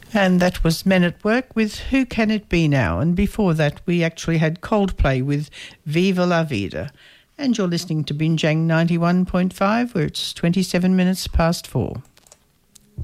And that was Men at Work with Who Can It Be Now? And before that, we actually had Coldplay with Viva La Vida. And you're listening to Binjang 91.5, where it's 27 minutes past 4.